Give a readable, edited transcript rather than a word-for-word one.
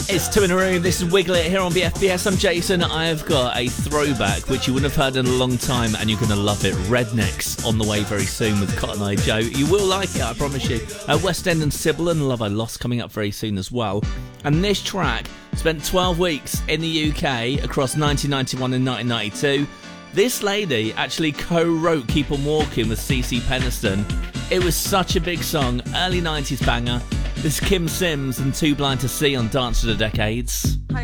It's two in a room. This is Wiggle It here on BFBS. I'm Jason. I've got a throwback which you wouldn't have heard in a long time, and you're going to love it. Rednecks on the way very soon with Cotton Eye Joe. You will like it, I promise you. West End and Sybil and Love I Lost coming up very soon as well. And this track spent 12 weeks in the UK across 1991 and 1992. This lady actually co-wrote Keep On Walking with CeCe Peniston. It was such a big song, early 90s banger. This is Kim Sims and Too Blind to See on Dance of the Decades.